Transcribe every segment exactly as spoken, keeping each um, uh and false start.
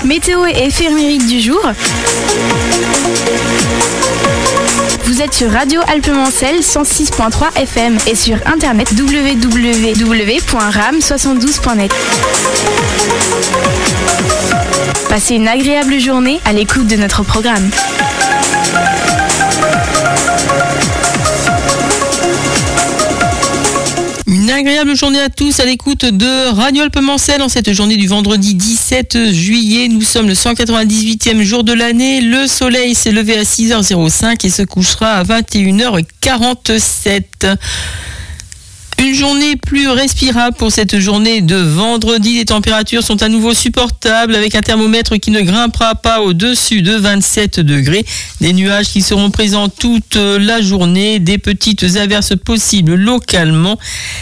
Météo et éphéméride du jour. Vous êtes sur Radio Alpes-Mancel cent six point trois F M et sur internet w w w point ram soixante-douze point net. Passez une agréable journée à l'écoute de notre programme. Une agréable journée à tous à l'écoute de Radio Alpes-Mancel en cette journée du vendredi dix-sept juillet. Nous sommes le cent quatre-vingt-dix-huitième jour de l'année. Le soleil s'est levé à six heures cinq et se couchera à vingt et une heures quarante-sept. Une journée plus respirable pour cette journée de vendredi. Les températures sont à nouveau supportables avec un thermomètre qui ne grimpera pas au-dessus de vingt-sept degrés. Des nuages qui seront présents toute la journée. Des petites averses possibles localement.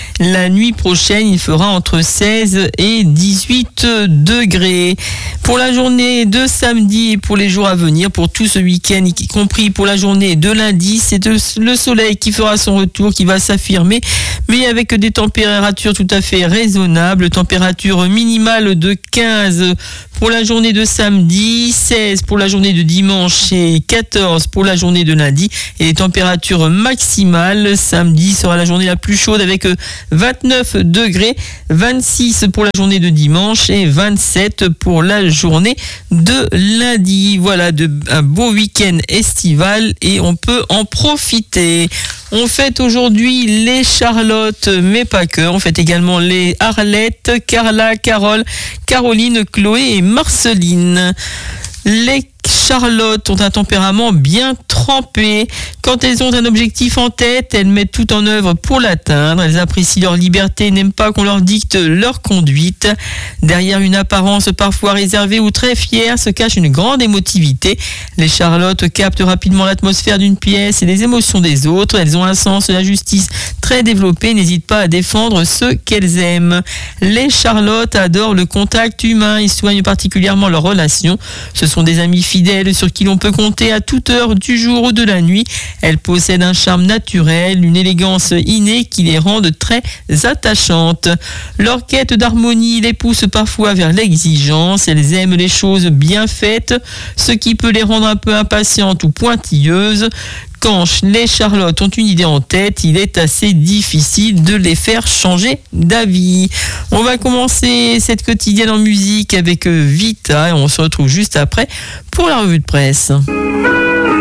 La nuit prochaine, il fera entre seize et dix-huit degrés. Pour la journée de samedi et pour les jours à venir, pour tout ce week-end, y compris pour la journée de lundi, c'est le soleil qui fera son retour, qui va s'affirmer, mais avec des températures tout à fait raisonnables, température minimale de quinze pour la journée de samedi, seize pour la journée de dimanche et quatorze pour la journée de lundi. Et les températures maximales, samedi sera la journée la plus chaude avec vingt-neuf degrés, vingt-six pour la journée de dimanche et vingt-sept pour la journée de lundi. Voilà, de, un beau week-end estival et on peut en profiter. On fête aujourd'hui les Charlotte, mais pas que. On fête également les Arlette, Carla, Carole, Caroline, Chloé et Marceline. Les Charlotte ont un tempérament bien trempé. Quand elles ont un objectif en tête, elles mettent tout en œuvre pour l'atteindre. Elles apprécient leur liberté et n'aiment pas qu'on leur dicte leur conduite. Derrière une apparence parfois réservée ou très fière se cache une grande émotivité. Les Charlotte captent rapidement l'atmosphère d'une pièce et les émotions des autres. Elles ont un sens de la justice très développé, n'hésitent pas à défendre ceux qu'elles aiment. Les Charlotte adorent le contact humain et soignent particulièrement leurs relations. Ce sont des amis fidèles sur qui l'on peut compter à toute heure du jour ou de la nuit. Elles possèdent un charme naturel, une élégance innée qui les rendent très attachantes. Leur quête d'harmonie les pousse parfois vers l'exigence. Elles aiment les choses bien faites, ce qui peut les rendre un peu impatientes ou pointilleuses. Quand les Charlotte ont une idée en tête, il est assez difficile de les faire changer d'avis. On va commencer cette quotidienne en musique avec Vita et on se retrouve juste après pour la revue de presse.